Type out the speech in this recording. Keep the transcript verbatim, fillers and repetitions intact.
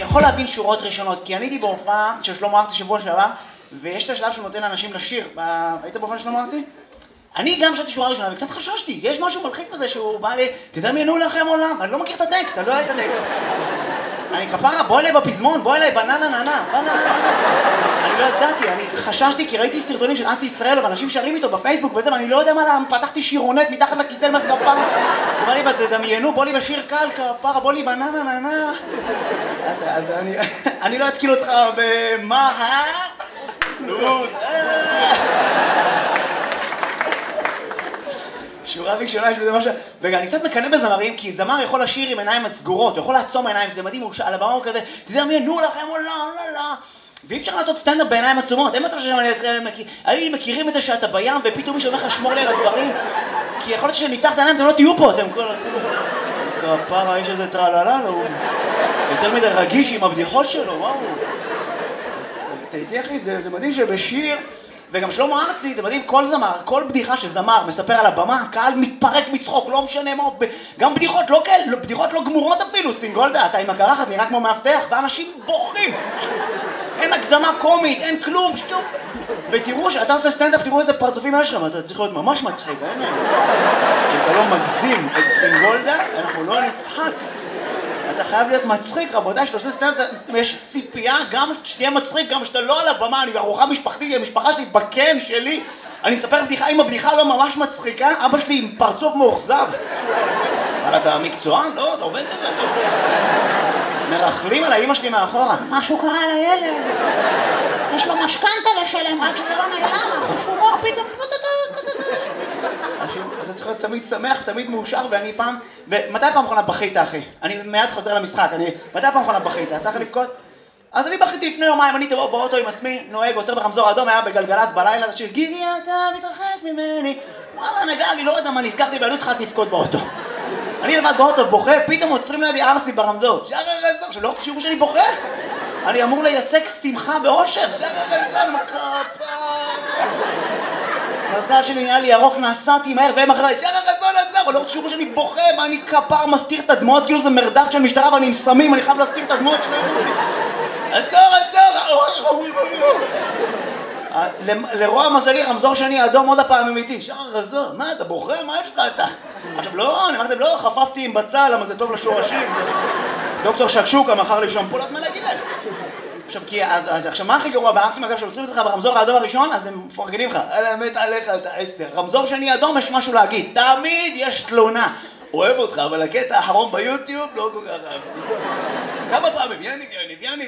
יכול להבין שורות ראשונות, כי אני הייתי בהופעה של שלמה ארצי שבוע שעבר, ויש את השלב שהוא נותן לאנשים לשיר. היית בהופעה של שלמה ארצי? אני גם שרתי שורה ראשונה, וקצת חששתי, יש משהו מלחיץ בזה שהוא בא לי, תדמיינו לכם עולם, אני לא מכיר את הטקסט, אני לא יודע את הטקסט. אני כפרה, בוא אליי בפזמון, בוא אליי בננה ננה, בננה. אני לא ידעתי, אני חששתי כי ראיתי סרטונים של אסי ישראל ואנשים שרים איתו בפייסבוק וזה, ואני לא יודע מה למה, פתחתי שירונט מתחת לכיסא למר כפרה. הוא בא לי, תדמיינו, בוא לי בשיר קל כפרה, בוא לי בננה ננה. אז אני, אני לא אתקיל אותך במה, אה? לוז, אה? שורה ראשונה של זה משהו, וגם אני קצת מקנא בזמרים, כי זמר יכול לשיר עם עיניים סגורות, הוא יכול לעצום עיניים, זה מדהים, על הבמה הוא כזה, תדמיינו לכם עולם, לא, לא. ואי אפשר לעשות סטנדאפ בעיניים עצומות, אין מצב שאני מכירים את זה שאתה בים, ופתאום מישהו אומר לך שמור לי על הדברים, כי יכול להיות שנפתח את העיניים, אתם לא תהיו פה, אתם כל... כפרה, יש איזה טרללה, הוא יותר מדי רגיש עם הבדיחות שלו, וואו. תהייתי אחי, זה מדהים שבשיר... וגם שלמה ארצי, זה מדהים, כל זמר, כל בדיחה שזמר מספר על הבמה, הקהל מתפרק מצחוק, לא משנה מה, גם בדיחות לא כאלה, בדיחות לא גמורות אפילו, סינגולדה, אתה עם הקרחת נראה כמו מאבטח, ואנשים בוכים. אין הגזמה קומית, אין כלום, שום. ותראו שאתה עושה סטנדאפ, תראו איזה פרצופים יש לכם, אתה צריך להיות ממש מצחיק, אין? אם אתה לא מגזים את סינגולדה, אנחנו לא נצחק. אתה חייב להיות מצחיק, רבותיי, שאתה עושה סטנדאפ, יש ציפייה גם שתהיה מצחיק, גם שאתה לא על הבמה, אני בארוחה משפחתית, המשפחה שלי בקן שלי, אני מספר בדיחה, אם הבדיחה לא ממש מצחיקה, אבא שלי עם פרצוף מאוכזב. אבל אתה מקצוען? לא, אתה עובד בזה. מרחלים על האמא שלי מאחורה. משהו קרה לילד. יש לו משכנתה לשלם, רק שזה לא נעלם, החושומור פתאום... אתה צריך להיות תמיד שמח, תמיד מאושר, ואני פעם... ומתי פעם אחרונה בכית, אחי? אני מיד חוזר למשחק, אני... מתי פעם אחרונה בכית? צריך לבכות? אז אני בכיתי לפני יומיים, אני טוב באוטו עם עצמי, נוהג, עוצר ברמזור אדום, היה בגלגלץ בלילה, השיר גיגי אתה מתרחק ממני. וואלה, נגע לי, לא יודע מה, נזכרתי ואני התחלתי לבכות באוטו. אני לבד באוטו בוכה, פתאום עוצרים לידי ארסי ברמזור. שרר רזור, שלא רוצה שיראו שאני בוכה? אני אמור לייצג שמחה ואושר. שרר רזור, מקפה. מזל שלי נהיה לי ירוק, נסעתי מהר והם אחרי, שרר רזון עצר, אבל לא רוצה שיראו שאני בוכה, ואני כפר מסתיר את הדמעות, כאילו זה מרדף של משטרה ואני עם סמים, אני חייב להסתיר את הדמעות שלהם. עצור, עצור! לרוע מזלי, רמזור שני אדום עוד הפעם אמיתי. שרר רזון, מה אתה בוכה? מה יש לך אתה? עכשיו לא, אני אמרתם לא, חפפתי עם בצל, למה זה טוב לשורשים. דוקטור שקשוקה מכר לי שמפולת מלגילה. עכשיו, כי, אז, אז, עכשיו, מה הכי גרוע בארסים, אגב, שעוצרים אותך ברמזור האדום הראשון, אז הם מפרגנים לך, אלא מת עליך, אתה עשר. רמזור שני אדום, יש משהו להגיד, תמיד יש תלונה. אוהב אותך, אבל הקטע האחרון ביוטיוב לא כל כך אהבתי. כמה פעמים, יניב, יניב, יניב.